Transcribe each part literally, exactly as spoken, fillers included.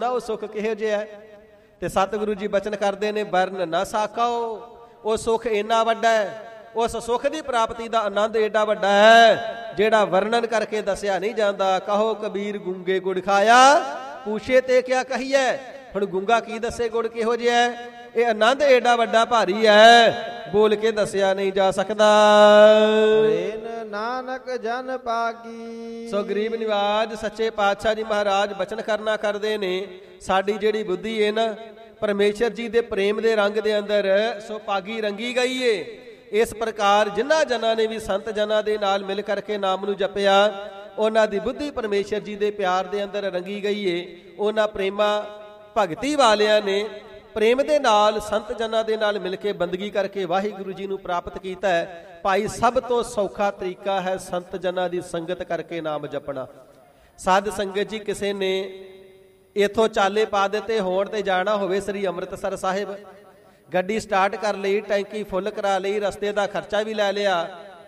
ਉਹ ਸੁੱਖ ਕਿਹੋ ਜਿਹਾ ਹੈ। ਤੇ ਸਤਿਗੁਰੂ ਜੀ ਬਚਨ ਕਰਦੇ ਨੇ, ਵਰਨ ਨਾ ਸਾਕਾਓ। ਉਹ ਸੁੱਖ ਇੰਨਾ ਵੱਡਾ ਹੈ, ਉਸ ਸੁੱਖ ਦੀ ਪ੍ਰਾਪਤੀ ਦਾ ਆਨੰਦ ਏਡਾ ਵੱਡਾ ਹੈ ਜਿਹੜਾ ਵਰਣਨ ਕਰਕੇ ਦੱਸਿਆ ਨਹੀਂ ਜਾਂਦਾ। ਕਹੋ ਕਬੀਰ ਗੂੰਗੇ ਗੁੜ ਖਾਇਆ, ਪੂਛੇ ਤੇ ਕਿਆ ਕਹੀਏ। ਹੁਣ ਗੂੰਗਾ ਕੀ ਦੱਸੇ ਗੁੜ ਕਿਹੋ ਜਿਹਾ ਹੈ। ਇਹ ਆਨੰਦ ਏਡਾ ਵੱਡਾ ਭਾਰੀ ਹੈ, ਬੋਲ ਕੇ ਦੱਸਿਆ ਨਹੀਂ ਜਾ ਸਕਦਾ। ਨਾਨਕ ਜਨ ਪਾਗੀ। ਸੋ ਗਰੀਬ ਨਿਵਾਜ ਸੱਚੇ ਪਾਤਸ਼ਾਹ ਜੀ ਮਹਾਰਾਜ ਬਚਨ ਕਰਨਾ ਕਰਦੇ ਨੇ, ਸਾਡੀ ਜਿਹੜੀ ਬੁੱਧੀ ਹੈ ਨਾ ਪਰਮੇਸ਼ਰ ਜੀ ਦੇ ਪ੍ਰੇਮ ਦੇ ਰੰਗ ਦੇ ਅੰਦਰ ਸੋ ਪਾਗੀ ਰੰਗੀ ਗਈ ਏ। ਇਸ ਪ੍ਰਕਾਰ ਜਿਨ੍ਹਾਂ ਜਨਾਂ ਨੇ ਵੀ ਸੰਤ ਜਨਾਂ ਦੇ ਨਾਲ ਮਿਲ ਕਰਕੇ ਨਾਮ ਨੂੰ ਜਪਿਆ, ਉਹਨਾਂ ਦੀ ਬੁੱਧੀ ਪਰਮੇਸ਼ਰ ਜੀ ਦੇ ਪਿਆਰ ਦੇ ਅੰਦਰ ਰੰਗੀ ਗਈ ਏ। ਉਹਨਾਂ ਪ੍ਰੇਮਾ ਭਗਤੀ ਵਾਲਿਆਂ ਨੇ ਪ੍ਰੇਮ ਦੇ ਨਾਲ ਸੰਤ ਜਨਾਂ ਦੇ ਨਾਲ ਮਿਲ ਕੇ ਬੰਦਗੀ ਕਰਕੇ ਵਾਹਿਗੁਰੂ ਜੀ ਨੂੰ ਪ੍ਰਾਪਤ ਕੀਤਾ ਹੈ। ਭਾਈ ਸਭ ਤੋਂ ਸੌਖਾ ਤਰੀਕਾ ਹੈ ਸੰਤ ਜਨਾਂ ਦੀ ਸੰਗਤ ਕਰਕੇ ਨਾਮ ਜਪਣਾ। ਸਾਧ ਸੰਗਤ ਜੀ, ਕਿਸੇ ਨੇ ਇੱਥੋਂ ਚਾਲੇ ਪਾ ਦਿੱਤੇ ਹੋਣ ਤੇ ਜਾਣਾ ਹੋਵੇ ਸ੍ਰੀ ਅੰਮ੍ਰਿਤਸਰ ਸਾਹਿਬ, ਗੱਡੀ ਸਟਾਰਟ ਕਰ ਲਈ, ਟੈਂਕੀ ਫੁੱਲ ਕਰਾ ਲਈ, ਰਸਤੇ ਦਾ ਖਰਚਾ ਵੀ ਲੈ ਲਿਆ,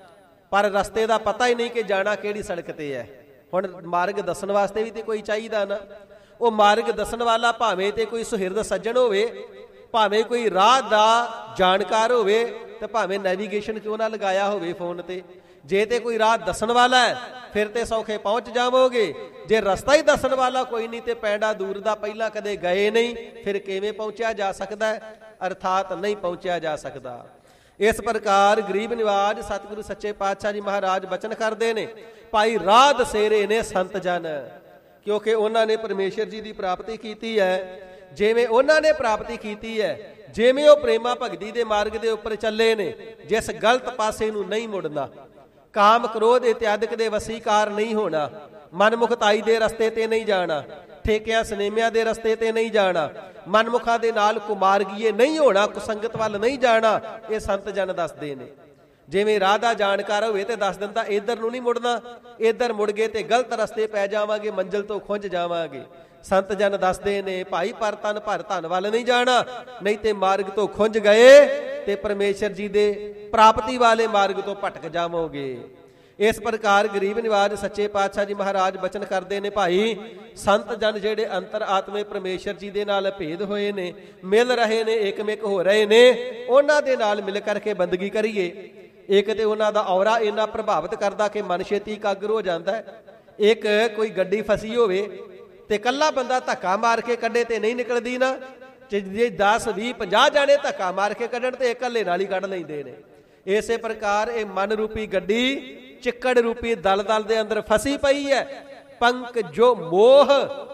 ਪਰ ਰਸਤੇ ਦਾ ਪਤਾ ਹੀ ਨਹੀਂ ਕਿ ਜਾਣਾ ਕਿਹੜੀ ਸੜਕ ਤੇ ਹੈ। ਹੁਣ ਮਾਰਗ ਦੱਸਣ ਵਾਸਤੇ ਵੀ ਤੇ ਕੋਈ ਚਾਹੀਦਾ ਨਾ। ਉਹ ਮਾਰਗ ਦੱਸਣ ਵਾਲਾ ਭਾਵੇਂ ਤੇ ਕੋਈ ਸੁਹਿਰਦ ਸੱਜਣ ਹੋਵੇ, ਭਾਵੇਂ ਕੋਈ ਰਾਹ ਦਾ ਜਾਣਕਾਰ ਹੋਵੇ, ਤੇ ਭਾਵੇਂ ਨੈਵੀਗੇਸ਼ਨ ਕਿਉਂ ਨਾ ਲਗਾਇਆ ਹੋਵੇ ਫੋਨ ਤੇ। ਜੇ ਤੇ ਕੋਈ ਰਾਹ ਦੱਸਣ ਵਾਲਾ ਹੈ ਫਿਰ ਤੇ ਸੌਖੇ ਪਹੁੰਚ ਜਾਵੋਗੇ। ਜੇ ਰਸਤਾ ਹੀ ਦੱਸਣ ਵਾਲਾ ਕੋਈ ਨਹੀਂ ਤੇ ਪੈਂਡਾ ਦੂਰ ਦਾ, ਪਹਿਲਾਂ ਕਦੇ ਗਏ ਨਹੀਂ, ਫਿਰ ਕਿਵੇਂ ਪਹੁੰਚਿਆ ਜਾ ਸਕਦਾ ਹੈ? ਅਰਥਾਤ ਨਹੀਂ ਪਹੁੰਚਿਆ ਜਾ ਸਕਦਾ। ਇਸ ਪ੍ਰਕਾਰ ਗਰੀਬ ਨਿਵਾਜ ਸਤਿਗੁਰੂ ਸੱਚੇ ਪਾਤਸ਼ਾਹ ਜੀ ਮਹਾਰਾਜ ਬਚਨ ਕਰਦੇ ਨੇ, ਭਾਈ ਰਾਹ ਦਸੇਰੇ ਨੇ ਸੰਤ ਜਨ, ਕਿਉਂਕਿ ਉਹਨਾਂ ਨੇ ਪਰਮੇਸ਼ਰ ਜੀ ਦੀ ਪ੍ਰਾਪਤੀ ਕੀਤੀ ਹੈ। ਜਿਵੇਂ ਉਹਨਾਂ ਨੇ ਪ੍ਰਾਪਤੀ ਕੀਤੀ ਹੈ, ਜਿਵੇਂ ਉਹ ਪ੍ਰੇਮਾ ਭਗਤੀ ਦੇ ਮਾਰਗ ਦੇ ਉੱਪਰ ਚੱਲੇ ਨੇ, ਜਿਸ ਗਲਤ ਪਾਸੇ ਨੂੰ ਨਹੀਂ ਮੁੜਨਾ, ਕਾਮ ਕ੍ਰੋਧ ਇਤਿਆਦਿਕ ਦੇ ਵਸੀਕਾਰ ਨਹੀਂ ਹੋਣਾ, ਮਨਮੁਖਤਾਈ ਦੇ ਰਸਤੇ ਤੇ ਨਹੀਂ ਜਾਣਾ, ਠੇਕਿਆਂ ਸਨੇਮਿਆਂ ਦੇ ਰਸਤੇ ਤੇ ਨਹੀਂ ਜਾਣਾ, ਮਨਮੁਖਾਂ ਦੇ ਨਾਲ ਕੁਮਾਰਗੀਏ ਨਹੀਂ ਹੋਣਾ, ਕੁਸੰਗਤ ਵੱਲ ਨਹੀਂ ਜਾਣਾ, ਇਹ ਸੰਤ ਜਨ ਦੱਸਦੇ ਨੇ। ਜਿਵੇਂ ਰਾਹ ਦਾ ਜਾਣਕਾਰ ਹੋਵੇ ਤੇ ਦੱਸ ਦਿੰਦਾ ਇੱਧਰ ਨੂੰ ਨਹੀਂ ਮੁੜਨਾ, ਇੱਧਰ ਮੁੜ ਗਏ ਤੇ ਗਲਤ ਰਸਤੇ ਪੈ ਜਾਵਾਂਗੇ, ਮੰਜ਼ਿਲ ਤੋਂ ਖੁੰਝ ਜਾਵਾਂਗੇ। ਸੰਤ ਜਨ ਦੱਸਦੇ ਨੇ, ਭਾਈ ਪਰ ਤਨ ਭਰ ਧਨ ਵੱਲ ਨਹੀਂ ਜਾਣਾ, ਨਹੀਂ ਤੇ ਮਾਰਗ ਤੋਂ ਖੁੰਝ ਗਏ ਤੇ ਪਰਮੇਸ਼ਰ ਜੀ ਦੇ ਪ੍ਰਾਪਤੀ ਵਾਲੇ ਮਾਰਗ ਤੋਂ ਭਟਕ ਜਾਵੋਗੇ। ਇਸ ਪ੍ਰਕਾਰ ਗਰੀਬ ਨਿਵਾਜ ਸੱਚੇ ਪਾਤਸ਼ਾਹ ਜੀ ਮਹਾਰਾਜ ਬਚਨ ਕਰਦੇ ਨੇ, ਭਾਈ ਸੰਤ ਜਨ ਜਿਹੜੇ ਅੰਤਰ ਆਤਮੇ ਪਰਮੇਸ਼ਰ ਜੀ ਦੇ ਨਾਲ ਭੇਦ ਹੋਏ ਨੇ, ਮਿਲ ਰਹੇ ਨੇ, ਏਕਮਿਕ ਹੋ ਰਹੇ ਨੇ, ਉਹਨਾਂ ਦੇ ਨਾਲ ਮਿਲ ਕਰਕੇ ਬੰਦਗੀ ਕਰੀਏ। ਇੱਕ ਤੇ ਉਹਨਾਂ ਦਾ ਔਰਾ ਇੰਨਾ ਪ੍ਰਭਾਵਿਤ ਕਰਦਾ ਕਿ ਮਨ ਛੇਤੀ ਇਕਾਗਰ ਹੋ ਜਾਂਦਾ ਹੈ। ਇੱਕ ਕੋਈ ਗੱਡੀ ਫਸੀ ਹੋਵੇ ਤੇ ਇਕੱਲਾ ਬੰਦਾ ਧੱਕਾ ਮਾਰ ਕੇ ਕੱਢੇ ਤੇ ਨਹੀਂ ਨਿਕਲਦੀ ਨਾ, ਜੇ ਦਸ ਵੀਹ ਪੰਜਾਹ ਜਾਣੇ ਧੱਕਾ ਮਾਰ ਕੇ ਕੱਢਣ ਤੇ ਇਕੱਲੇ ਨਾਲ ਹੀ ਕੱਢ ਲੈਂਦੇ ਨੇ। ਇਸੇ ਪ੍ਰਕਾਰ ਇਹ ਮਨ ਰੂਪੀ ਗੱਡੀ ਚਿੱਕੜ ਰੂਪੀ ਦਲ ਦਲ ਦੇ ਅੰਦਰ ਫਸੀ ਪਈ ਹੈ। ਪੰਕ ਜੋ ਮੋਹ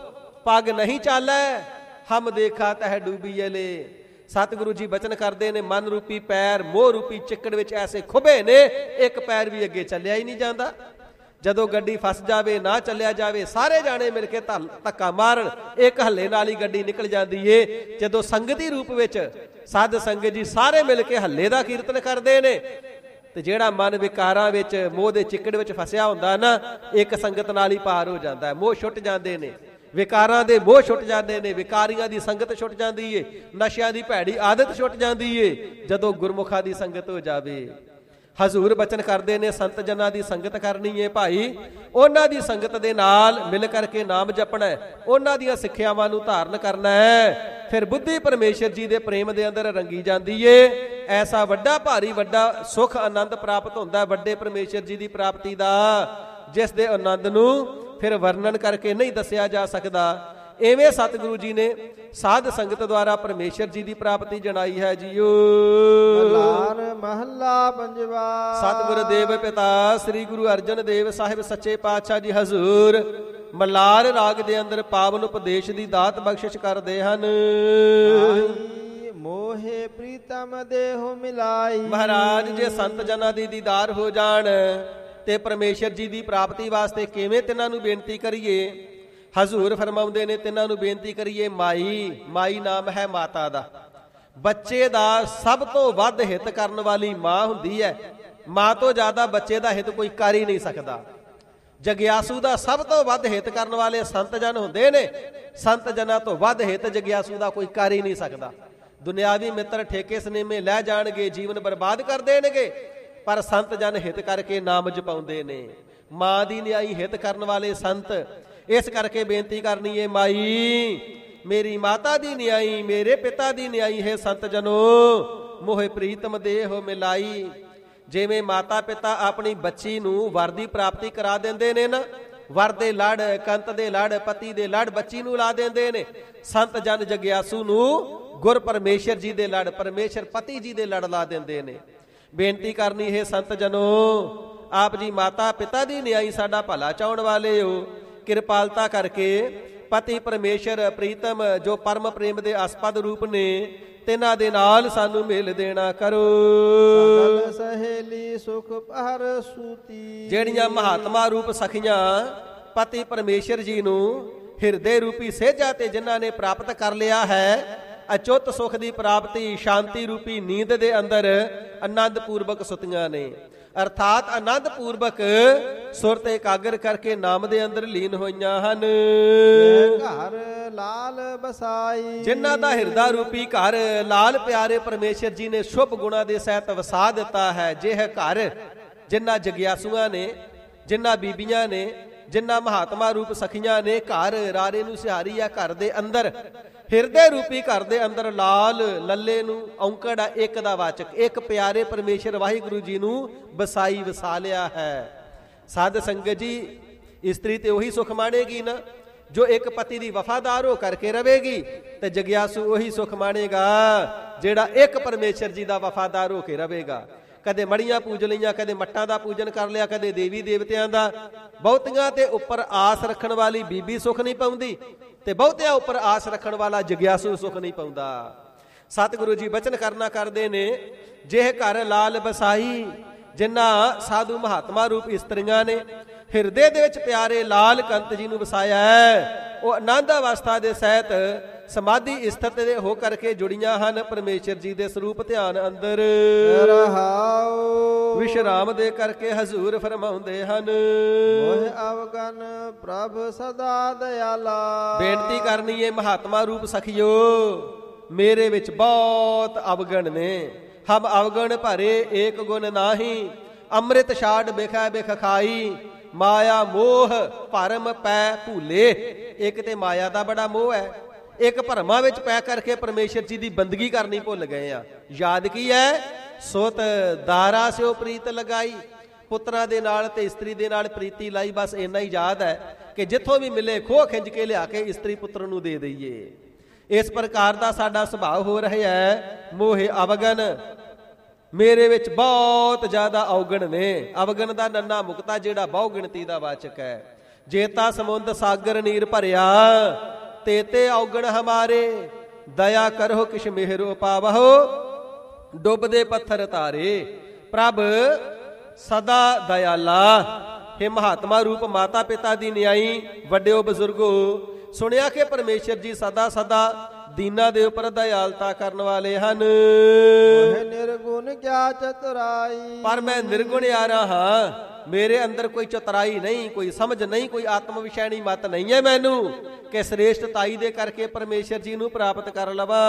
ਪਗ ਨਹੀਂ ਚਾਲੈ, ਹਮ ਦੇਖਾ ਤਹਿ ਡੂਬੀਏ ਲੈ। ਸਤਿਗੁਰੂ ਜੀ ਬਚਨ ਕਰਦੇ ਨੇ, ਮਨ ਰੂਪੀ ਪੈਰ ਮੋਹ ਰੂਪੀ ਚਿੱਕੜ ਵਿੱਚ ਐਸੇ ਖੁੱਬੇ ਨੇ, ਇੱਕ ਪੈਰ ਵੀ ਅੱਗੇ ਚੱਲਿਆ ਹੀ ਨਹੀਂ ਜਾਂਦਾ। ਜਦੋਂ ਗੱਡੀ ਫਸ ਜਾਵੇ, ਨਾ ਚੱਲਿਆ ਜਾਵੇ, ਸਾਰੇ ਜਾਣੇ ਮਿਲ ਕੇ ਧੱਕਾ ਮਾਰਨ, ਇੱਕ ਹੱਲੇ ਨਾਲ ਹੀ ਗੱਡੀ ਨਿਕਲ ਜਾਂਦੀ ਏ। ਜਦੋਂ ਸੰਗਤੀ ਰੂਪ ਵਿੱਚ ਸਾਧ ਸੰਗਤ ਜੀ ਸਾਰੇ ਮਿਲ ਕੇ ਹੱਲੇ ਦਾ ਕੀਰਤਨ ਕਰਦੇ ਨੇ, ਤੇ ਜਿਹੜਾ ਮਨ ਵਿਕਾਰਾਂ ਵਿੱਚ ਮੋਹ ਦੇ ਚਿੱਕੜ ਵਿੱਚ ਫਸਿਆ ਹੁੰਦਾ ਨਾ, ਇੱਕ ਸੰਗਤ ਨਾਲ ਹੀ ਪਾਰ ਹੋ ਜਾਂਦਾ, ਮੋਹ ਛੁੱਟ ਜਾਂਦੇ ਨੇ, ਵਿਕਾਰਾਂ ਦੇ ਮੋਹ ਛੁੱਟ ਜਾਂਦੇ ਨੇ, ਵਿਕਾਰੀਆਂ ਦੀ ਸੰਗਤ ਛੁੱਟ ਜਾਂਦੀ ਏ, ਨਸ਼ਿਆਂ ਦੀ ਭੈੜੀ ਆਦਤ ਛੁੱਟ ਜਾਂਦੀ ਏ ਜਦੋਂ ਗੁਰਮੁਖਾਂ ਦੀ ਸੰਗਤ ਹੋ ਜਾਵੇ। ਹਜ਼ੂਰ ਬਚਨ ਕਰਦੇ ਨੇ, ਸੰਤ ਜਨਾਂ ਦੀ ਸੰਗਤ ਕਰਨੀ ਏ ਭਾਈ, ਉਹਨਾਂ ਦੀ ਸੰਗਤ ਦੇ ਨਾਲ ਮਿਲ ਕਰਕੇ ਨਾਮ ਜਪਣਾ ਹੈ, ਉਹਨਾਂ ਦੀਆਂ ਸਿੱਖਿਆਵਾਂ ਨੂੰ ਧਾਰਨ ਕਰਨਾ ਹੈ, ਫਿਰ ਬੁੱਧੀ ਪਰਮੇਸ਼ਰ ਜੀ ਦੇ ਪ੍ਰੇਮ ਦੇ ਅੰਦਰ ਰੰਗੀ ਜਾਂਦੀ ਏ। ਐਸਾ ਵੱਡਾ ਭਾਰੀ ਵੱਡਾ ਸੁੱਖ ਆਨੰਦ ਪ੍ਰਾਪਤ ਹੁੰਦਾ ਵੱਡੇ ਪਰਮੇਸ਼ਰ ਜੀ ਦੀ ਪ੍ਰਾਪਤੀ ਦਾ, ਜਿਸ ਦੇ ਆਨੰਦ ਨੂੰ ਫਿਰ ਵਰਣਨ ਕਰਕੇ ਨਹੀਂ ਦੱਸਿਆ ਜਾ ਸਕਦਾ। ਇਵੇਂ ਸਤਿਗੁਰੂ ਜੀ ਨੇ ਸਾਧ ਸੰਗਤ ਦੁਆਰਾ ਪਰਮੇਸ਼ਰ ਜੀ ਦੀ ਪ੍ਰਾਪਤੀ ਜਣਾਈ ਹੈ ਜੀਓ। ਮਹੱਲਾ ਪੰਜਵਾ। ਸਤਿਗੁਰ ਦੇਵ ਪਿਤਾ ਸ੍ਰੀ ਗੁਰੂ ਅਰਜਨ ਦੇਵ ਸਾਹਿਬ ਸੱਚੇ ਪਾਤਸ਼ਾਹ ਜੀ ਹਜ਼ੂਰ ਮਲਾਰ ਰਾਗ ਦੇ ਅੰਦਰ ਪਾਵਨ ਉਪਦੇਸ਼ ਦੀ ਦਾਤ ਬਖਸ਼ਿਸ਼ ਕਰਦੇ ਹਨ। ਮੋਹੇ ਪ੍ਰੀਤਮ ਦੇਹੁ ਮਿਲਾਈ। ਮਹਾਰਾਜ ਜੇ ਸੰਤ ਜਨਾਂ ਦੀ ਦੀਦਾਰ ਹੋ ਜਾਣ ਤੇ ਪਰਮੇਸ਼ਰ ਜੀ ਦੀ ਪ੍ਰਾਪਤੀ ਵਾਸਤੇ ਕਿਵੇਂ ਤਿੰਨਾਂ ਨੂੰ ਬੇਨਤੀ ਕਰੀਏ? ਹਜ਼ੂਰ ਫਰਮਾਉਂਦੇ ਨੇ, ਤਿੰਨਾਂ ਨੂੰ ਬੇਨਤੀ ਕਰੀਏ। ਮਾਈ, ਮਾਈ ਨਾਮ ਹੈ ਮਾਤਾ ਦਾ। ਬੱਚੇ ਦਾ ਸਭ ਤੋਂ ਵੱਧ ਹਿੱਤ ਕਰਨ ਵਾਲੀ ਮਾਂ ਹੁੰਦੀ ਹੈ। ਮਾਂ ਤੋਂ ਜ਼ਿਆਦਾ ਬੱਚੇ ਦਾ ਹਿੱਤ ਕੋਈ ਕਰ ਹੀ ਨਹੀਂ ਸਕਦਾ। ਜਗਿਆਸੂ ਦਾ ਸਭ ਤੋਂ ਵੱਧ ਹਿੱਤ ਕਰਨ ਵਾਲੇ ਸੰਤ ਜਨ ਹੁੰਦੇ ਨੇ। ਸੰਤ ਜਨਾਂ ਤੋਂ ਵੱਧ ਹਿੱਤ ਜਗਿਆਸੂ ਦਾ ਕੋਈ ਕਰ ਹੀ ਨਹੀਂ ਸਕਦਾ। ਦੁਨਿਆਵੀ ਮਿੱਤਰ ਠੇਕੇ ਸਨੇਮੇ ਲੈ ਜਾਣਗੇ, ਜੀਵਨ ਬਰਬਾਦ ਕਰ ਦੇਣਗੇ, ਪਰ ਸੰਤ ਜਨ ਹਿੱਤ ਕਰਕੇ ਨਾਮ ਜਪਾਉਂਦੇ ਨੇ। ਮਾਂ ਦੀ ਨਿਆਈ ਹਿੱਤ ਕਰਨ ਵਾਲੇ ਸੰਤ। ਇਸ ਕਰਕੇ ਬੇਨਤੀ ਕਰਨੀ ਏ, ਮਾਈ ਮੇਰੀ ਮਾਤਾ ਦੀ ਨਿਆਈ, ਮੇਰੇ ਪਿਤਾ ਦੀ ਨਿਆਈ ਹੈ ਸੰਤ ਜਨੋ ਮੋਹਿ ਪ੍ਰੀਤਮ ਦੇਹ ਮਿਲਾਈ। ਜਿਵੇਂ ਮਾਤਾ ਪਿਤਾ ਆਪਣੀ ਬੱਚੀ ਨੂੰ ਵਰ ਦੀ ਪ੍ਰਾਪਤੀ ਕਰਾ ਦਿੰਦੇ ਨੇ ਨਾ, ਵਰ ਦੇ ਲੜ, ਕੰਤ ਦੇ ਲੜ, ਪਤੀ ਦੇ ਲੜ ਬੱਚੀ ਨੂੰ ਲਾ ਦਿੰਦੇ ਨੇ, ਸੰਤ ਜਨ ਜਗਿਆਸੂ ਨੂੰ ਗੁਰ ਪਰਮੇਸ਼ਰ ਜੀ ਦੇ ਲੜ, ਪਰਮੇਸ਼ਰ ਪਤੀ ਜੀ ਦੇ ਲੜ ਲਾ ਦਿੰਦੇ ਨੇ। ਬੇਨਤੀ ਕਰਨੀ ਹੈ ਸੰਤ ਜਨੋ, ਆਪ ਜੀ ਮਾਤਾ ਪਿਤਾ ਦੀ ਨਿਆਈ ਸਾਡਾ ਭਲਾ ਚਾਹਣ ਵਾਲੇ ਹੋ, ਕਿਰਪਾਲਤਾ ਕਰਕੇ ਪਤੀ ਪਰਮੇਸ਼ਰ ਪ੍ਰੀਤਮ ਜੋ ਪਰਮ ਪ੍ਰੇਮ ਦੇ ਆਸਪਦ ਰੂਪ ਨੇ, ਤਿਨਾਂ ਦੇ ਨਾਲ ਸਾਨੂੰ ਮਿਲ ਦੇਣਾ ਕਰੋ। ਸਗਲ ਸਹੇਲੀ ਸੁਖ ਪਰ ਸੂਤੀ। ਜਿਹੜੀਆਂ ਮਹਾਤਮਾ ਰੂਪ ਸਖੀਆਂ ਪਤੀ ਪਰਮੇਸ਼ਰ ਜੀ ਨੂੰ ਹਿਰਦੇ ਰੂਪੀ ਸੇਜਾ ਤੇ ਜਿਨ੍ਹਾਂ ਨੇ ਪ੍ਰਾਪਤ ਕਰ ਲਿਆ ਹੈ, ਅਚੁੱਤ ਸੁਖ ਦੀ ਪ੍ਰਾਪਤੀ ਸ਼ਾਂਤੀ ਰੂਪੀ ਨੀਂਦ ਦੇ ਅੰਦਰ ਆਨੰਦ ਪੂਰਵਕ ਸੁਤੀਆਂ ਨੇ, ਅਰਥਾਤ ਆਨੰਦ ਪੂਰਵਕ ਸੁਰ ਤੇ ਇਕਾਗਰ ਕਰਕੇ ਨਾਮ ਦੇ ਅੰਦਰ ਲੀਨ ਹੋਈਆਂ ਹਨ। ਘਰ ਲਾਲ ਬਸਾਈ। ਜਿਨ੍ਹਾਂ ਦਾ ਹਿਰਦਾ ਰੂਪੀ ਘਰ ਲਾਲ ਪਿਆਰੇ ਪਰਮੇਸ਼ਰ ਜੀ ਨੇ ਸ਼ੁਭ ਗੁਣਾ ਦੇ ਸਹਿਤ ਵਸਾ ਦਿੱਤਾ ਹੈ, ਜਿਹ ਘਰ ਜਿਨ੍ਹਾਂ ਜਗਿਆਸੂਆਂ ਨੇ, ਜਿਨ੍ਹਾਂ ਬੀਬੀਆਂ ਨੇ, ਜਿਨ੍ਹਾਂ ਮਹਾਤਮਾ ਰੂਪ ਸਖੀਆਂ ਨੇ ਘਰ ਰਾਰੇ ਨੂੰ ਸਿਹਾਰੀ ਆ, ਘਰ ਦੇ ਅੰਦਰ ਹਿਰਦੇ ਰੂਪੀ ਘਰ ਦੇ ਅੰਦਰ ਲਾਲ ਲੱਲੇ ਨੂੰ ਔਂਕੜ ਇੱਕ ਦਾ ਵਾਚਕ, ਇੱਕ ਪਿਆਰੇ ਪਰਮੇਸ਼ਰ ਵਾਹਿਗੁਰੂ ਜੀ ਨੂੰ ਵਸਾਈ ਵਸਾ ਲਿਆ ਹੈ। ਸਾਧ ਸੰਗਤ ਜੀ, ਇਸਤਰੀ ਤੇ ਉਹੀ ਸੁਖ ਮਾਣੇਗੀ ਨਾ ਜੋ ਇੱਕ ਪਤੀ ਦੀ ਵਫਾਦਾਰ ਹੋ ਕਰਕੇ ਰਵੇਗੀ, ਤੇ ਜਗਿਆਸੂ ਉਹੀ ਸੁਖ ਮਾਣੇਗਾ ਜਿਹੜਾ ਇੱਕ ਪਰਮੇਸ਼ਰ ਜੀ ਦਾ ਵਫਾਦਾਰ ਹੋ ਕੇ ਰਵੇਗਾ। ਕਦੇ ਮੜੀਆਂ ਪੂਜ ਲਈਆਂ, ਕਦੇ ਮੱਟਾਂ ਦਾ ਪੂਜਨ ਕਰ ਲਿਆ, ਕਦੇ ਦੇਵੀ ਦੇਵਤਿਆਂ ਦਾ। ਬਹੁਤੀਆਂ ਤੇ ਉੱਪਰ ਆਸ ਰੱਖਣ ਵਾਲੀ ਬੀਬੀ ਸੁਖ ਨਹੀਂ ਪਾਉਂਦੀ, ਤੇ ਬਹੁਤਿਆਂ ਉੱਪਰ ਆਸ ਰੱਖਣ ਵਾਲਾ ਜਗਿਆਸੂ ਸੁਖ ਨਹੀਂ ਪਾਉਂਦਾ। ਸਤਿਗੁਰੂ ਜੀ ਬਚਨ ਕਰਨਾ ਕਰਦੇ ਨੇ, ਜਿਹ ਘਰ ਲਾਲ ਬਸਾਈ, ਜਿਨ੍ਹਾਂ ਸਾਧੂ ਮਹਾਤਮਾ ਰੂਪ ਇਸਤਰੀਆਂ ਨੇ ਹਿਰਦੇ ਦੇ ਵਿੱਚ ਪਿਆਰੇ ਲਾਲ ਕੰਤ ਜੀ ਨੂੰ ਵਸਾਇਆ ਹੈ, ਉਹ ਆਨੰਦ ਅਵਸਥਾ ਦੇ ਸਹਿਤ ਸਮਾਧੀ ਸਥਿਤ ਦੇ ਹੋ ਕਰਕੇ ਜੁੜੀਆਂ ਹਨ ਪਰਮੇਸ਼ਰ ਜੀ ਦੇ ਸਰੂਪ ਧਿਆਨ ਅੰਦਰ। ਰਹਾਉ ਵਿਸ਼ਰਾਮ ਦੇ ਕਰਕੇ ਹਜ਼ੂਰ ਫਰਮਾਉਂਦੇ ਹਨ, ਮੋਹਿ ਅਵਗਨ ਪ੍ਰਭ ਸਦਾ ਦਇਆਲਾ। ਬੇਨਤੀ ਕਰਨੀ ਹੈ ਮਹਾਤਮਾ ਰੂਪ ਸਖੀਓ, ਮੇਰੇ ਵਿੱਚ ਬਹੁਤ ਅਵਗਣ ਨੇ। ਹਮ ਅਵਗਣ ਭਰੇ ਏਕ ਗੁਣ ਨਾਹੀ, ਅੰਮ੍ਰਿਤ ਛਾੜ ਬਿਖੈ ਬਿਖ ਖਾਈ, ਮਾਇਆ ਮੋਹ ਭਰਮ ਪੈ ਭੂਲੇ। ਇੱਕ ਤੇ ਮਾਇਆ ਦਾ ਬੜਾ ਮੋਹ ਹੈ, ਇੱਕ ਭਰਮਾਂ ਵਿੱਚ ਪੈ ਕਰਕੇ ਪਰਮੇਸ਼ਰ ਜੀ ਦੀ ਬੰਦਗੀ ਕਰਨੀ ਭੁੱਲ ਗਏ ਆ। ਯਾਦ ਕੀ ਹੈ? ਸੁਤ ਦਾਰਾ ਸਿਓ ਪ੍ਰੀਤ ਲਗਾਈ, ਪੁੱਤਰਾਂ ਦੇ ਨਾਲ ਤੇ ਇਸਤਰੀ ਦੇ ਨਾਲ ਪ੍ਰੀਤੀ ਲਾਈ। ਬਸ ਇੰਨਾ ਹੀ ਯਾਦ ਹੈ ਕਿ ਜਿੱਥੋਂ ਵੀ ਮਿਲੇ ਖੋਹ ਖਿੰਚ ਕੇ ਲਿਆ ਕੇ ਇਸਤਰੀ ਪੁੱਤਰ ਨੂੰ ਦੇ ਦਈਏ। ਇਸ ਪ੍ਰਕਾਰ ਦਾ ਸਾਡਾ ਸੁਭਾਅ ਹੋ ਰਿਹਾ ਹੈ। ਮੋਹਿ ਅਵਗਨ, ਮੇਰੇ ਵਿੱਚ ਬਹੁਤ ਜ਼ਿਆਦਾ ਔਗਣ ਨੇ। ਅਵਗਣ ਦਾ ਨੰਨਾ ਮੁਕਤਾ ਜਿਹੜਾ ਬਹੁ ਗਿਣਤੀ ਦਾ ਵਾਚਕ ਹੈ। ਜੇਤਾ ਸਮੁੰਦ ਸਾਗਰ ਨੀਰ ਭਰਿਆ, ਤੇਤੇ ਔਗਣ ਹਮਾਰੇ, ਦਇਆ ਕਰੋ ਕਿਛ ਮਿਹਰੋ ਪਾਵਹੁ, ਡੁੱਬਦੇ ਪੱਥਰ ਤਾਰੇ। ਪ੍ਰਭ ਸਦਾ ਦਇਆਲਾ। हे ਮਹਾਤਮਾ ਰੂਪ ਮਾਤਾ ਪਿਤਾ ਦੀ ਨਿਆਈ, ਵੱਡਿਓ ਬਜ਼ੁਰਗੋ, ਸੁਣਿਆ ਕਿ ਪਰਮੇਸ਼ਰ ਜੀ ਸਦਾ ਸਦਾ ਦੀਨਾਂ ਦੇ ਉੱਪਰ ਦਇਆਲਤਾ ਕਰਨ ਵਾਲੇ ਹਨ। ਨਿਰਗੁਣ ਕਿਆ ਚਤੁਰਾਈ। ਪਰ ਮੈਂ ਨਿਰਗੁਣ ਆ ਰਹਾ ਹਾਂ, ਮੇਰੇ ਅੰਦਰ ਕੋਈ ਚਤੁਰਾਈ ਨਹੀਂ, ਕੋਈ ਸਮਝ ਨਹੀਂ, ਕੋਈ ਆਤਮ ਵਿਸ਼ੈਣੀ ਮਤ ਨਹੀਂ ਹੈ ਮੈਨੂੰ ਕਿ ਸ੍ਰੇਸ਼ਟਤਾਈ ਦੇ ਕਰਕੇ ਪਰਮੇਸ਼ਰ ਜੀ ਨੂੰ ਪ੍ਰਾਪਤ ਕਰ ਲਵਾਂ।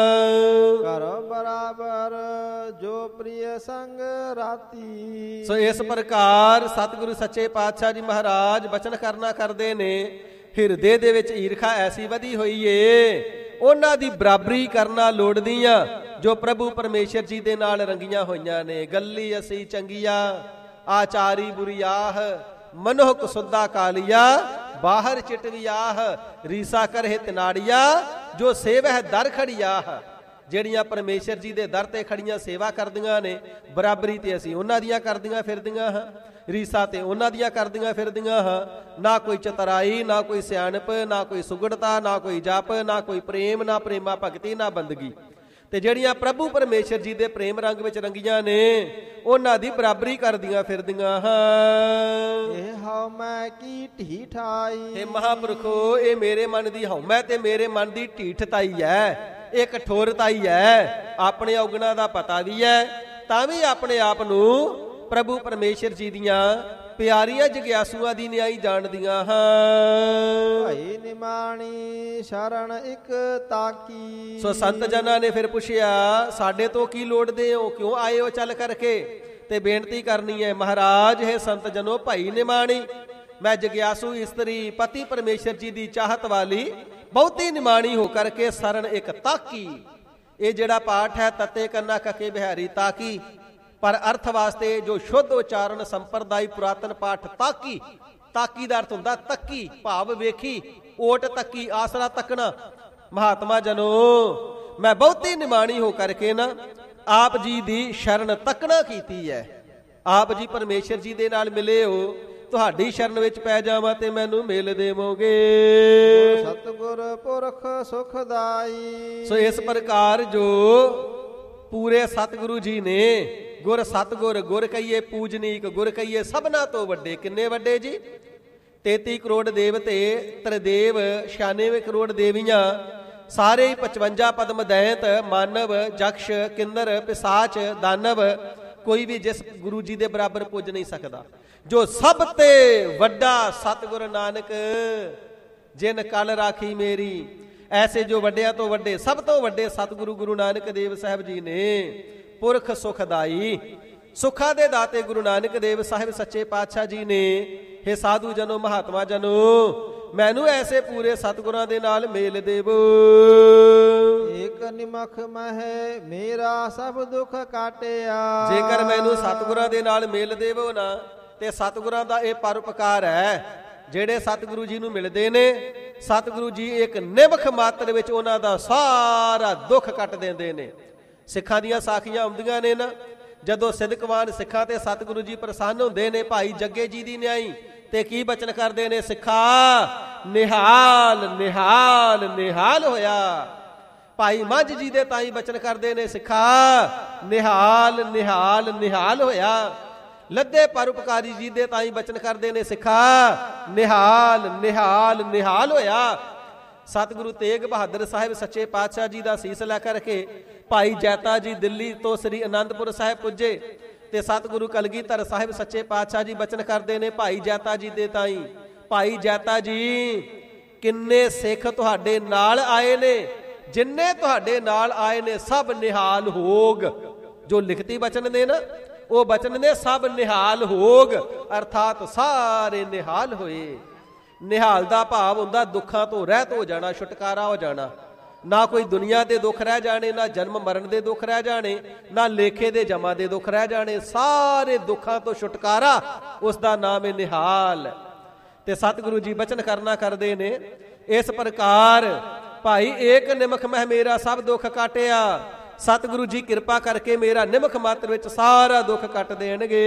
ਕਰੋ ਬਰਾਬਰ ਜੋ ਪ੍ਰਿਯ ਸੰਗ ਰਾਤੀ। ਸੋ ਇਸ ਪ੍ਰਕਾਰ ਸਤਿਗੁਰੂ ਸੱਚੇ ਪਾਤਸ਼ਾਹ ਜੀ ਮਹਾਰਾਜ ਬਚਨ ਕਰਨਾ ਕਰਦੇ ਨੇ, ਹਿਰਦੇ ਦੇ ਵਿੱਚ ਈਰਖਾ ਐਸੀ ਵਧੀ ਹੋਈ ਏ, ਉਹਨਾਂ ਦੀ ਬਰਾਬਰੀ ਕਰਨਾ ਲੋੜਦੀਆਂ ਜੋ ਪ੍ਰਭੂ ਪਰਮੇਸ਼ਰ ਜੀ ਦੇ ਨਾਲ ਰੰਗੀਆਂ ਹੋਈਆਂ ਨੇ। ਗੱਲੀ ਅਸੀਂ ਚੰਗੀਆਂ, ਆਚਾਰੀ ਬੁਰੀਆਹ, ਮਨੁਖ ਸੁੱਧਾ ਕਾਲੀਆ, ਬਾਹਰ ਚਿਟਵਿਆਹ, ਰੀਸਾ ਕਰਹਿ ਤਿਨਾੜੀਆ, ਜੋ ਸੇਵਹਿ ਦਰ ਖੜੀਆਹ। ਜਿਹੜੀਆਂ ਪਰਮੇਸ਼ਰ ਜੀ ਦੇ ਦਰ ਤੇ ਖੜੀਆਂ ਸੇਵਾ ਕਰਦੀਆਂ ਨੇ, ਬਰਾਬਰੀ ਤੇ ਅਸੀਂ ਉਹਨਾਂ ਦੀਆਂ ਕਰਦੀਆਂ ਫਿਰਦੀਆਂ ਹਾਂ, ਰੀਸਾ ਤੇ ਉਹਨਾਂ ਦੀਆਂ ਕਰਦੀਆਂ ਫਿਰਦੀਆਂ ਹਾਂ। ਨਾ ਕੋਈ ਚਤਰਾਈ, ਨਾ ਕੋਈ ਸਿਆਣਪ, ਨਾ ਕੋਈ ਸੁਗੜਤਾ, ਨਾ ਕੋਈ ਜਪ, ਨਾ ਕੋਈ ਪ੍ਰੇਮ, ਨਾ ਪ੍ਰੇਮਾ ਭਗਤੀ, ਨਾ ਬੰਦਗੀ। ਤੇ ਜਿਹੜੀਆਂ ਪ੍ਰਭੂ ਪਰਮੇਸ਼ਰ ਜੀ ਦੇ ਪ੍ਰੇਮ ਰੰਗ ਵਿੱਚ ਰੰਗੀਆਂ ਨੇ, ਉਹਨਾਂ ਦੀ ਬਰਾਬਰੀ ਕਰਦੀਆਂ ਫਿਰਦੀਆਂ ਹਾਂ। ਇਹ ਹਉਮੈ ਕੀ ਢੀਠਾਈ। ਇਹ ਮਹਾਂਪੁਰਖੋ, ਇਹ ਮੇਰੇ ਮਨ ਦੀ ਹਉਮੈ ਤੇ ਮੇਰੇ ਮਨ ਦੀ ਢੀਠਤਾਈ ਹੈ, ਇਹ ਕਠੋਰਤਾਈ ਹੈ। ਆਪਣੇ ਔਗਣਾਂ ਦਾ ਪਤਾ ਵੀ ਹੈ, ਤਾਂ ਵੀ ਆਪਣੇ ਆਪ ਨੂੰ ਪ੍ਰਭੂ ਪਰਮੇਸ਼ਰ ਜੀ ਦੀਆਂ ਪਿਆਰੀਆਂ ਜਗਿਆਸੂਆਂ ਦੀ ਨਿਆਈ ਜਾਣਦੀਆਂ ਹਾਂ। ਭਾਈ ਨਿਮਾਣੀ ਸ਼ਰਨ ਇੱਕ ਤਾਕੀ। ਸੋ ਸੰਤ ਜਨਾਂ ਨੇ ਫਿਰ ਪੁੱਛਿਆ, ਸਾਡੇ ਤੋਂ ਕੀ ਲੋੜਦੇ ਹੋ, ਕਿਉਂ ਆਏ ਹੋ ਚੱਲ ਕਰਕੇ? ਤੇ ਬੇਨਤੀ ਕਰਨੀ ਹੈ, ਮਹਾਰਾਜ ਹੈ ਸੰਤ ਜਨੋ, ਭਾਈ ਨਿਮਾਣੀ, ਮੈਂ ਜਗਿਆਸੂ ਇਸਤਰੀ ਪਤੀ ਪਰਮੇਸ਼ਰ ਜੀ ਦੀ ਚਾਹਤ ਵਾਲੀ ਬਹੁਤੀ ਨਿਮਾਣੀ ਹੋ ਕਰਕੇ ਸਰਣ ਇੱਕ ਤਾਕੀ। ਇਹ ਜਿਹੜਾ ਪਾਠ ਹੈ ਤਤੇ ਕੰਨਾ ਕਕੇ ਬਿਹਾਰੀ ਤਾਕੀ, ਪਰ ਅਰਥ ਵਾਸਤੇ ਜੋ ਸ਼ੁੱਧ ਉਚਾਰਨ ਸੰਪਰਦਾਈ ਪੁਰਾਤਨ ਪਾਠ ਤਾਕੀ। ਤਾਕੀ ਦਾ ਅਰਥ ਹੁੰਦਾ ਤੱਕੀ, ਭਾਵ ਵੇਖੀ, ਓਟ ਤੱਕੀ, ਆਸਰਾ ਤੱਕਣਾ। ਮਹਾਤਮਾ ਜਨੋ, ਮੈਂ ਬਹੁਤੀ ਨਿਮਾਣੀ ਹੋ ਕਰਕੇ ਨਾ ਆਪ ਜੀ ਦੀ ਸ਼ਰਨ ਤੱਕਣਾ ਕੀਤੀ ਹੈ। ਆਪ ਜੀ ਪਰਮੇਸ਼ਰ ਜੀ ਦੇ ਨਾਲ ਮਿਲੇ ਹੋ, ਤੁਹਾਡੀ ਸ਼ਰਨ ਵਿੱਚ ਪੈ ਜਾਵਾਂ ਤੇ ਮੈਨੂੰ ਮਿਲ ਦੇਵੋਗੇ। ਸਤਿਗੁਰ ਪੁਰਖ ਸੁਖਦਾਈ। ਸੋ ਇਸ ਪ੍ਰਕਾਰ ਜੋ ਪੂਰੇ ਸਤਿਗੁਰੂ ਜੀ ਨੇ ਗੁਰ ਸਤਿਗੁਰ, ਗੁਰ ਕਹੀਏ ਪੂਜਨੀਕ, ਗੁਰ ਕਹੀਏ ਸਭਨਾ ਤੋਂ ਵੱਡੇ। ਕਿੰਨੇ ਵੱਡੇ ਜੀ? ਤੇਤੀ ਕਰੋੜ ਦੇਵਤੇ, ਤ੍ਰਿਦੇਵ, ਛਿਆਨਵੇਂ ਕਰੋੜ ਦੇਵੀਆਂ, ਸਾਰੇ ਹੀ ਪਚਵੰਜਾ ਪਦਮ ਦੈਂਤ, ਮਾਨਵ, ਜਕਸ਼, ਕਿੰਨਰ, ਪਿਸਾਚ, ਦਾਨਵ, ਕੋਈ ਵੀ ਜਿਸ ਗੁਰੂ ਜੀ ਦੇ ਬਰਾਬਰ ਪੁੱਜ ਨਹੀਂ ਸਕਦਾ। ਜੋ ਸਭ ਤੇ ਵੱਡਾ ਸਤਿਗੁਰ ਨਾਨਕ ਜਿਨ ਕਲ ਰਾਖੀ ਮੇਰੀ। ਐਸੇ ਜੋ ਵੱਡਿਆਂ ਤੋਂ ਵੱਡੇ, ਸਭ ਤੋਂ ਵੱਡੇ ਸਤਿਗੁਰੂ ਗੁਰੂ ਨਾਨਕ ਦੇਵ ਸਾਹਿਬ ਜੀ ਨੇ ਪੁਰਖ ਸੁਖਦਾਈ, ਸੁੱਖਾਂ ਦੇ ਦਾਤੇ ਗੁਰੂ ਨਾਨਕ ਦੇਵ ਸਾਹਿਬ ਸੱਚੇ ਪਾਤਸ਼ਾਹ ਜੀ ਨੇ, ਹੇ ਸਾਧੂ ਜਨੋ, ਮਹਾਤਮਾ ਜਨੋ, ਮੈਨੂੰ ਐਸੇ ਪੂਰੇ ਸਤਿਗੁਰਾਂ ਦੇ ਨਾਲ ਮੇਲ ਦੇਵੋ। ਏਕ ਨਿਮਖ ਮਹਿ ਮੇਰਾ ਸਭ ਦੁੱਖ ਕਾਟਿਆ। ਜੇਕਰ ਮੈਨੂੰ ਸਤਿਗੁਰਾਂ ਦੇ ਨਾਲ ਮੇਲ ਦੇਵੋ ਨਾ, ਤੇ ਸਤਿਗੁਰਾਂ ਦਾ ਇਹ ਪਰਉਪਕਾਰ ਹੈ। ਜਿਹੜੇ ਸਤਿਗੁਰੂ ਜੀ ਨੂੰ ਮਿਲਦੇ ਨੇ, ਸਤਿਗੁਰੂ ਜੀ ਇੱਕ ਨਿਮਖ ਮਾਤਰ ਵਿੱਚ ਉਹਨਾਂ ਦਾ ਸਾਰਾ ਦੁੱਖ ਕੱਟ ਦਿੰਦੇ ਨੇ। ਸਿੱਖਾਂ ਦੀਆਂ ਸਾਖੀਆਂ ਆਉਂਦੀਆਂ ਨੇ ਨਾ, ਜਦੋਂ ਸਿੱਧਕਵਾਨ ਸਿੱਖਾਂ ਤੇ ਸਤਿਗੁਰੂ ਜੀ ਪ੍ਰਸੰਨ ਹੁੰਦੇ ਨੇ, ਭਾਈ ਜੱਗੇ ਜੀ ਦੀ ਨਿਆਈ ਤੇ ਕੀ ਬਚਨ ਕਰਦੇ ਨੇ? ਸਿੱਖਾ ਨਿਹਾਲ ਨਿਹਾਲ ਨਿਹਾਲ ਹੋਇਆ। ਭਾਈ ਮੱਝ ਜੀ ਦੇ ਤਾਈ ਬਚਨ ਕਰਦੇ ਨੇ, ਸਿੱਖਾ ਨਿਹਾਲ ਨਿਹਾਲ ਨਿਹਾਲ ਹੋਇਆ। ਲੱਦੇ ਪਰਉਪਕਾਰੀ ਜੀ ਦੇ ਤਾਈ ਬਚਨ ਕਰਦੇ ਨੇ, ਸਿੱਖਾ ਨਿਹਾਲ ਨਿਹਾਲ ਨਿਹਾਲ ਹੋਇਆ। ਸਤਿਗੁਰੂ ਤੇਗ ਬਹਾਦਰ ਸਾਹਿਬ ਸੱਚੇ ਪਾਤਸ਼ਾਹ ਜੀ ਦਾ ਸੀਸ ਲੈ ਕਰਕੇ ਭਾਈ ਜੈਤਾ ਜੀ ਦਿੱਲੀ ਤੋਂ ਸ੍ਰੀ ਅਨੰਦਪੁਰ ਸਾਹਿਬ ਪੁੱਜੇ, ਤੇ ਸਤਿਗੁਰੂ ਕਲਗੀਧਰ ਸਾਹਿਬ ਸੱਚੇ ਪਾਤਸ਼ਾਹ ਜੀ ਬਚਨ ਕਰਦੇ ਨੇ ਭਾਈ ਜੈਤਾ ਜੀ ਦੇ ਤਾਈ, ਭਾਈ ਜੈਤਾ ਜੀ, ਕਿੰਨੇ ਸਿੱਖ ਤੁਹਾਡੇ ਨਾਲ ਆਏ ਨੇ, ਜਿੰਨੇ ਤੁਹਾਡੇ ਨਾਲ ਆਏ ਨੇ ਸਭ ਨਿਹਾਲ ਹੋਗ। ਜੋ ਲਿਖਤੀ ਬਚਨ ਨੇ ਨਾ, ਉਹ ਬਚਨ ਨੇ ਸਭ ਨਿਹਾਲ ਹੋਗ, ਅਰਥਾਤ ਸਾਰੇ ਨਿਹਾਲ ਹੋਏ। ਨਿਹਾਲ ਦਾ ਭਾਵ ਹੁੰਦਾ ਦੁੱਖਾਂ ਤੋਂ ਰਹਿਤ ਹੋ ਜਾਣਾ, ਛੁਟਕਾਰਾ ਹੋ ਜਾਣਾ। ਨਾ ਕੋਈ ਦੁਨੀਆ ਦੇ ਦੁੱਖ ਰਹਿ ਜਾਣੇ, ਨਾ ਜਨਮ ਮਰਨ ਦੇ ਦੁੱਖ ਰਹਿ ਜਾਣੇ, ਨਾ ਲੇਖੇ ਦੇ ਜਮਾ ਦੇ ਦੁੱਖ ਰਹਿ ਜਾਣੇ। ਸਾਰੇ ਦੁੱਖਾਂ ਤੋਂ ਛੁਟਕਾਰਾ, ਉਸ ਦਾ ਨਾਮ ਹੈ ਨਿਹਾਲ। ਤੇ ਸਤਿਗੁਰੂ ਜੀ ਬਚਨ ਕਰਨਾ ਕਰਦੇ ਨੇ ਇਸ ਪ੍ਰਕਾਰ, ਭਾਈ ਏਕ ਨਿਮਖ ਮਹਿ ਮੇਰਾ ਸਭ ਦੁੱਖ ਕਾਟਿਆ। ਸਤਿਗੁਰੂ ਜੀ ਕਿਰਪਾ ਕਰਕੇ ਮੇਰਾ ਨਿਮਖ ਮਾਤਰ ਵਿੱਚ ਸਾਰਾ ਦੁੱਖ ਕੱਟ ਦੇਣਗੇ।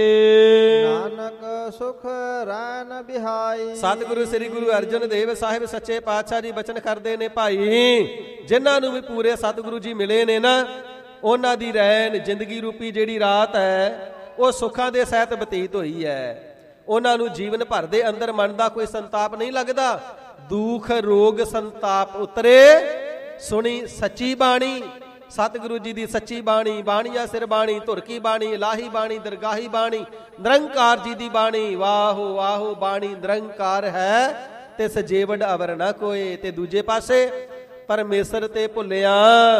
ਨਾਨਕ ਸੁਖ ਰੈਨ ਬਿਹਾਈ। ਸਤਿਗੁਰੂ ਸ੍ਰੀ ਗੁਰੂ ਅਰਜਨ ਦੇਵ ਸਾਹਿਬ ਸੱਚੇ ਪਾਤਸ਼ਾਹ ਜੀ ਬਚਨ ਕਰਦੇ ਨੇ, ਭਾਈ ਜਿਨ੍ਹਾਂ ਨੂੰ ਵੀ ਪੂਰੇ ਸਤਿਗੁਰੂ ਜੀ ਮਿਲੇ ਨੇ ਨਾ, ਉਹਨਾਂ ਦੀ ਰੈਨ ਜ਼ਿੰਦਗੀ ਰੂਪੀ ਜਿਹੜੀ ਰਾਤ ਹੈ, ਉਹ ਸੁੱਖਾਂ ਦੇ ਸਹਿਤ ਬਤੀਤ ਹੋਈ ਹੈ। ਉਹਨਾਂ ਨੂੰ ਜੀਵਨ ਭਰ ਦੇ ਅੰਦਰ ਮਨ ਦਾ ਕੋਈ ਸੰਤਾਪ ਨਹੀਂ ਲੱਗਦਾ। ਦੁੱਖ ਰੋਗ ਸੰਤਾਪ ਉਤਰੇ ਸੁਣੀ ਸੱਚੀ ਬਾਣੀ। ਸਤਿਗੁਰੂ ਜੀ ਦੀ ਸੱਚੀ ਬਾਣੀ, ਬਾਣੀਆ ਸਿਰ ਬਾਣੀ, ਧੁਰ ਕੀ ਬਾਣੀ, ਇਲਾਹੀ ਬਾਣੀ, ਦਰਗਾਹੀ ਬਾਣੀ, ਨਿਰੰਕਾਰ ਜੀ ਦੀ ਬਾਣੀ। ਵਾਹੋ ਵਾਹੋ ਬਾਣੀ ਨਿਰੰਕਾਰ ਹੈ, ਤੇ ਸਜੇਵੜ ਅਵਰ ਨਾ ਕੋਏ। ਤੇ ਦੂਜੇ ਪਾਸੇ ਪਰਮੇਸ਼ਰ ਤੇ ਭੁੱਲਿਆ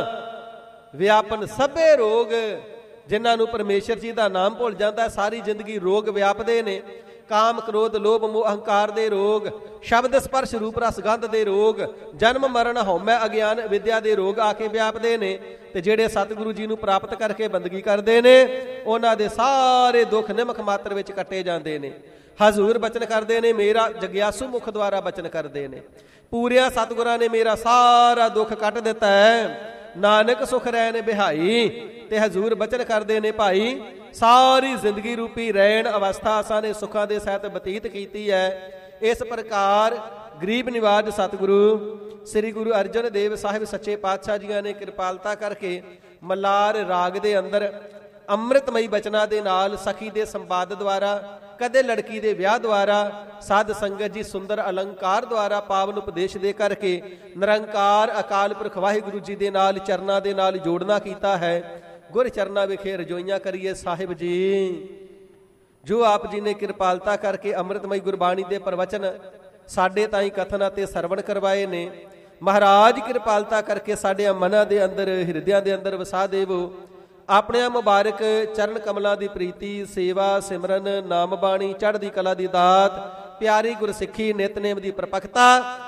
ਵਿਆਪਨ ਸਭੇ ਰੋਗ। ਜਿਨ੍ਹਾਂ ਨੂੰ ਪਰਮੇਸ਼ਰ ਜੀ ਦਾ ਨਾਮ ਭੁੱਲ ਜਾਂਦਾ, ਸਾਰੀ ਜ਼ਿੰਦਗੀ ਰੋਗ ਵਿਆਪਦੇ ਨੇ। ਕਾਮ ਕ੍ਰੋਧ ਲੋਭ ਮੋਹ ਅਹੰਕਾਰ ਦੇ ਰੋਗ, ਸ਼ਬਦ ਸਪਰਸ਼ ਰੂਪ ਰਸ ਗੰਧ ਦੇ ਰੋਗ, ਜਨਮ ਮਰਨ ਹਉਮੈ ਅਗਿਆਨ ਵਿਦਿਆ ਦੇ ਰੋਗ ਆ ਕੇ ਵਿਆਪਦੇ ਨੇ। ਤੇ ਜਿਹੜੇ ਸਤਿਗੁਰੂ ਜੀ ਨੂੰ ਪ੍ਰਾਪਤ ਕਰਕੇ ਬੰਦਗੀ ਕਰਦੇ ਨੇ, ਉਹਨਾਂ ਦੇ ਸਾਰੇ ਦੁੱਖ ਨਿਮਖ ਮਾਤਰ ਵਿੱਚ ਕੱਟੇ ਜਾਂਦੇ ਨੇ। ਹਜ਼ੂਰ ਬਚਨ ਕਰਦੇ ਨੇ, ਮੇਰਾ ਜਗਿਆਸੂ ਮੁਖ ਦੁਆਰਾ ਬਚਨ ਕਰਦੇ ਨੇ, ਪੂਰਿਆ ਸਤਿਗੁਰਾਂ ਨੇ ਮੇਰਾ ਸਾਰਾ ਦੁੱਖ ਕੱਟ ਦਿੱਤਾ ਹੈ। ਨਾਨਕ ਸੁਖ ਰੈਨ ਬਿਹਾਈ। ਤੇ ਹਜ਼ੂਰ ਬਚਨ ਕਰਦੇ ਨੇ, ਭਾਈ ਸਾਰੀ ਜ਼ਿੰਦਗੀ ਰੂਪੀ ਰੈਣ ਅਵਸਥਾ ਅਸਾਂ ਨੇ ਸੁੱਖਾਂ ਦੇ ਸਹਿਤ ਬਤੀਤ ਕੀਤੀ ਹੈ। ਇਸ ਪ੍ਰਕਾਰ ਗਰੀਬ ਨਿਵਾਜ ਸਤਿਗੁਰੂ ਸ੍ਰੀ ਗੁਰੂ ਅਰਜਨ ਦੇਵ ਸਾਹਿਬ ਸੱਚੇ ਪਾਤਸ਼ਾਹ ਜੀਆਂ ਨੇ ਕਿਰਪਾਲਤਾ ਕਰਕੇ ਮਲਾਰ ਰਾਗ ਦੇ ਅੰਦਰ ਅੰਮ੍ਰਿਤਮਈ ਬਚਨਾਂ ਦੇ ਨਾਲ, ਸਖੀ ਦੇ ਸੰਵਾਦ ਦੁਆਰਾ, ਕਦੇ ਲੜਕੀ ਦੇ ਵਿਆਹ ਦੁਆਰਾ, ਸਾਧ ਸੰਗਤ ਜੀ ਸੁੰਦਰ ਅਲੰਕਾਰ ਦੁਆਰਾ ਪਾਵਨ ਉਪਦੇਸ਼ ਦੇ ਕਰਕੇ ਨਿਰੰਕਾਰ ਅਕਾਲ ਪੁਰਖ ਵਾਹਿਗੁਰੂ ਜੀ ਦੇ ਨਾਲ ਚਰਨਾਂ ਦੇ ਨਾਲ ਜੋੜਨਾ ਕੀਤਾ ਹੈ। ਗੁਰ ਚਰਨਾਂ ਵਿਖੇ ਰਜੋਈਆਂ ਕਰੀਏ ਸਾਹਿਬ ਜੀ। ਜੋ ਆਪ ਜੀ ਨੇ ਕਿਰਪਾਲਤਾ ਕਰਕੇ ਅੰਮ੍ਰਿਤਮਈ ਗੁਰਬਾਣੀ ਦੇ ਪ੍ਰਵਚਨ ਸਾਡੇ ਤਾਈਂ ਕਥਨ ਅਤੇ ਸਰਵਣ ਕਰਵਾਏ ਨੇ, ਮਹਾਰਾਜ ਕਿਰਪਾਲਤਾ ਕਰਕੇ ਸਾਡੇ ਮਨਾਂ ਦੇ ਅੰਦਰ, ਹਿਰਦਿਆਂ ਦੇ ਅੰਦਰ ਵਸਾ ਦੇਵੋ। ਆਪਣੇ ਮੁਬਾਰਕ ਚਰਨ ਕਮਲਾਂ ਦੀ ਪ੍ਰੀਤੀ, ਸੇਵਾ, ਸਿਮਰਨ, ਨਾਮ ਬਾਣੀ, ਚੜ੍ਹਦੀ ਕਲਾ ਦੀ ਦਾਤ, ਪਿਆਰੀ ਗੁਰਸਿੱਖੀ, ਨਿਤਨੇਮ ਦੀ ਪ੍ਰਪੱਕਤਾ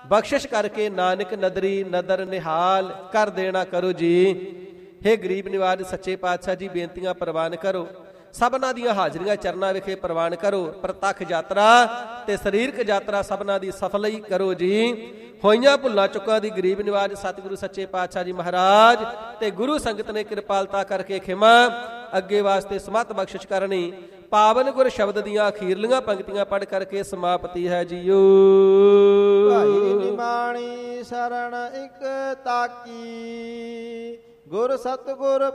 ਬਖਸ਼ਿਸ਼ ਕਰਕੇ ਨਾਨਕ ਨਦਰੀ ਨਦਰ ਨਿਹਾਲ ਕਰ ਦੇਣਾ ਕਰੋ ਜੀ। ਹੇ ਗਰੀਬ ਨਿਵਾਜ ਸੱਚੇ ਪਾਤਸ਼ਾਹ ਜੀ, ਬੇਨਤੀਆਂ ਪ੍ਰਵਾਨ ਕਰੋ। ਸਭਨਾਂ ਦੀਆਂ ਹਾਜ਼ਰੀਆਂ ਚਰਨਾਂ ਵਿਖੇ ਪ੍ਰਵਾਨ ਕਰੋ। ਪ੍ਰਤੱਖ ਯਾਤਰਾ ਤੇ ਸਰੀਰਕ ਯਾਤਰਾ ਸਭਨਾਂ ਦੀ ਸਫਲ ਹੀ ਕਰੋ ਜੀ। ਹੋਈਆਂ ਭੁੱਲਾਂ ਚੁੱਕਾਂ ਦੀ ਗਰੀਬ ਨਿਵਾਜ ਸਤਿਗੁਰੂ ਸੱਚੇ ਪਾਤਸ਼ਾਹ ਜੀ ਮਹਾਰਾਜ ਤੇ ਗੁਰੂ ਸੰਗਤ ਨੇ ਕਿਰਪਾਲਤਾ ਕਰਕੇ ਖਿਮਾ ਅੱਗੇ ਵਾਸਤੇ ਸਮਤ ਬਖਸ਼ਿਸ਼ ਕਰਨੀ। ਪਾਵਨ ਗੁਰ ਸ਼ਬਦ ਦੀਆਂ ਅਖੀਰਲੀਆਂ ਪੰਕਤੀਆਂ ਪੜ੍ਹ ਕਰਕੇ ਸਮਾਪਤੀ ਹੈ ਜੀਓ। ਭਾਈ ਨਿਮਾਣੀ ਸ਼ਰਨ ਇਕ ਤਾਕੀ, ਗੁਰ ਸਤਿਗੁਰ